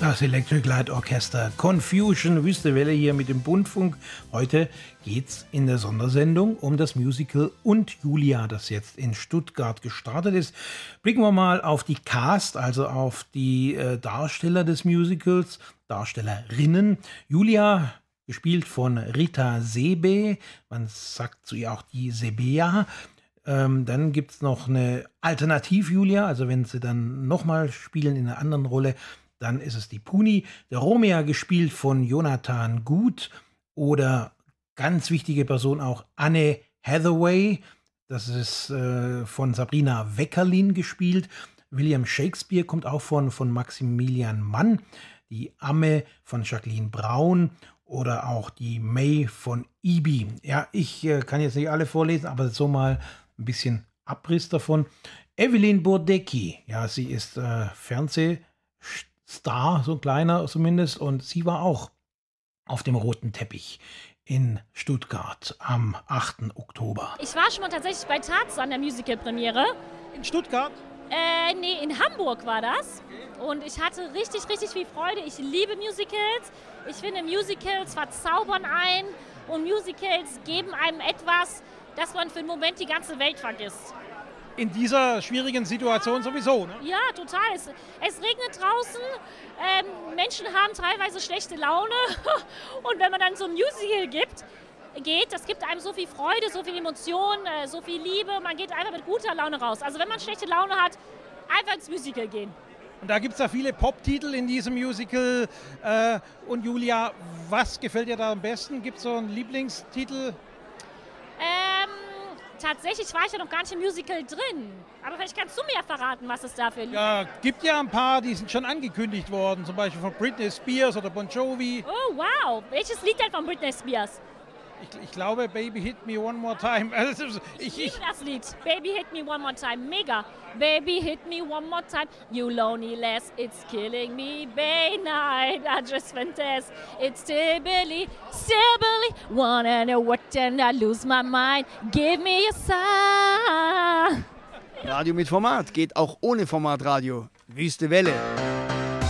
Das Electric Light Orchester Confusion, Wüste Welle hier mit dem Bundfunk. Heute geht's in der Sondersendung um das Musical Und Julia, das jetzt in Stuttgart gestartet ist. Blicken wir mal auf die Cast, also auf die Darsteller des Musicals, Darstellerinnen. Julia, gespielt von Rita Seebe, man sagt zu ihr auch die Sebea. Dann gibt es noch eine Alternativ-Julia, also wenn sie dann nochmal spielen in einer anderen Rolle, dann ist es die Puni. Der Romea, gespielt von Jonathan Gut. Oder ganz wichtige Person auch Anne Hathaway. Das ist von Sabrina Weckerlin gespielt. William Shakespeare kommt auch von Maximilian Mann. Die Amme von Jacqueline Braun. Oder auch die May von Ibi. Ja, ich kann jetzt nicht alle vorlesen, aber so mal ein bisschen Abriss davon. Evelyn Burdecki. Ja, sie ist Fernsehstar, so ein kleiner zumindest, und sie war auch auf dem roten Teppich in Stuttgart am 8. Oktober. Ich war schon mal tatsächlich bei Tarzan, der Musical-Premiere. In Stuttgart? Nee, in Hamburg war das. Und ich hatte richtig, richtig viel Freude. Ich liebe Musicals. Ich finde, Musicals verzaubern ein und Musicals geben einem etwas, dass man für einen Moment die ganze Welt vergisst. In dieser schwierigen Situation sowieso, ne? Ja, total. Es regnet draußen, Menschen haben teilweise schlechte Laune und wenn man dann so ein Musical geht, das gibt einem so viel Freude, so viel Emotion, so viel Liebe, man geht einfach mit guter Laune raus. Also wenn man schlechte Laune hat, einfach ins Musical gehen. Und da gibt es ja viele Pop-Titel in diesem Musical. Und Julia, was gefällt dir da am besten? Gibt es so einen Lieblingstitel? Tatsächlich war ich ja noch gar nicht im Musical drin. Aber vielleicht kannst du mir ja verraten, was es da für Lieder Ja, gibt ja ein paar, die sind schon angekündigt worden. Zum Beispiel von Britney Spears oder Bon Jovi. Oh, wow. Welches Lied denn von Britney Spears? Ich glaube, Baby Hit Me One More Time. Ich liebe das Lied. Baby Hit Me One More Time. Mega. Baby Hit Me One More Time. You lonely lass, it's killing me. Bay night, I just fantastic. It's still Billy. Wanna know what and I lose my mind. Give me a sign. Radio mit Format geht auch ohne Formatradio. Wüste Welle.